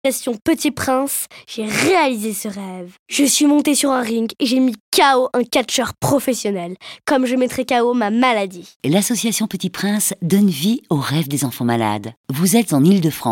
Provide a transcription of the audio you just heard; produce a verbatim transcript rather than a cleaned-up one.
L'association Petit Prince, j'ai réalisé ce rêve. Je suis montée sur un ring et j'ai mis K O un catcheur professionnel, comme je mettrais K O ma maladie. L'association Petit Prince donne vie aux rêves des enfants malades. Vous êtes en Île-de-France.